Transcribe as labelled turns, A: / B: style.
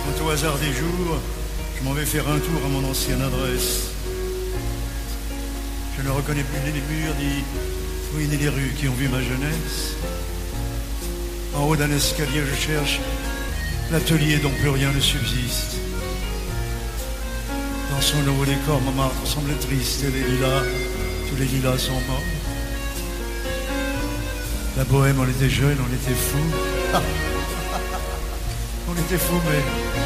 A: Quand au hasard des jours, je m'en vais faire un tour à mon ancienne adresse. Je ne reconnais plus ni les murs, ni les rues qui ont vu ma jeunesse. En haut d'un escalier, je cherche l'atelier dont plus rien ne subsiste. Dans son nouveau décor, Montmartre semble triste et les lilas, tous les lilas sont morts. La bohème, on était jeunes, on était fous. On était fous, mais